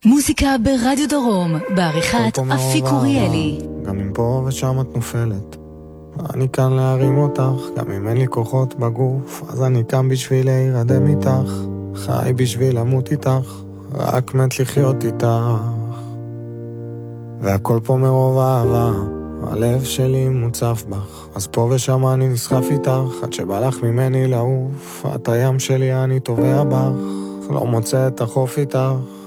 מוזיקה ברדיו דרום, בעריכת אפיק אוריאלי. גם אם פה ושם את נופלת, אני כאן להרים אותך. גם אם אין לי כוחות בגוף, אז אני כאן בשביל להירדם איתך. חי בשביל למות איתך, רק מת לחיות איתך. והכל פה מרוב אהבה, הלב שלי מוצף בך. אז פה ושם אני נסחף איתך, עד שבא לך ממני לעוף. את הים שלי, אני טובע בך, לא מוצא את החוף איתך.